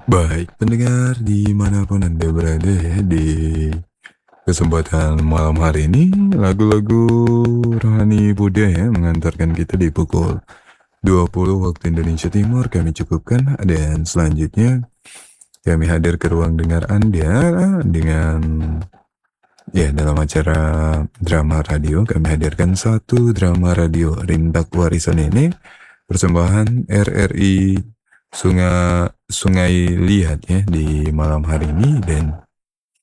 Baik pendengar dimanapun Anda berada ya, di kesempatan malam hari ini lagu-lagu rohani Buddha ya mengantarkan kita di pukul 20 waktu Indonesia Timur kami cukupkan, dan selanjutnya kami hadir ke ruang dengar Anda dengan dalam acara drama radio. Kami hadirkan satu drama radio Rintak Warisan ini persembahan RRI Sungai Liat ya di malam hari ini, dan